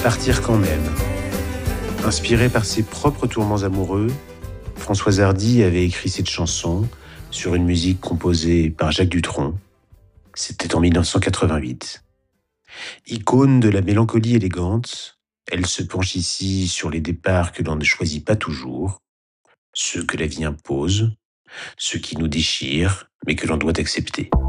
Partir quand même. Inspiré par ses propres tourments amoureux, Françoise Hardy avait écrit cette chanson sur une musique composée par Jacques Dutronc. C'était en 1988. Icône de la mélancolie élégante, elle se penche ici sur les départs que l'on ne choisit pas toujours, ceux que la vie impose, ceux qui nous déchirent, mais que l'on doit accepter.